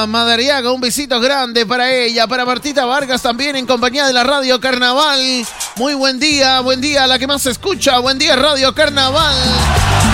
Martita Madariaga, un besito grande para ella. Para Martita Vargas también en compañía de la Radio Carnaval. Muy buen día, la que más se escucha. Buen día, Radio Carnaval.